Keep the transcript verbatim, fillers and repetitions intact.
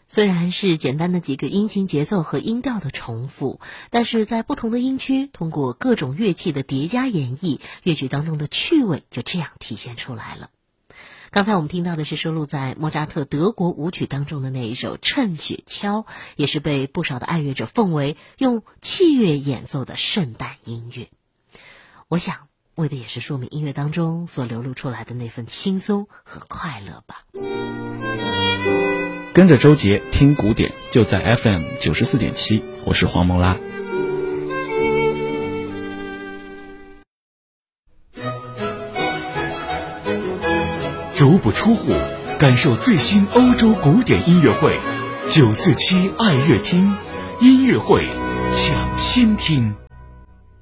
虽然是简单的几个音型节奏和音调的重复，但是在不同的音区，通过各种乐器的叠加演绎，乐曲当中的趣味就这样体现出来了。刚才我们听到的是收录在莫扎特德国舞曲当中的那一首《趁雪橇》，也是被不少的爱乐者奉为用器乐演奏的圣诞音乐。我想为的也是说明音乐当中所流露出来的那份轻松和快乐吧。 跟着周杰听古典，就在 F M 九十四点七，我是黄蒙拉。 足不出户，感受最新欧洲古典音乐会，九四七爱乐厅音乐会抢先听。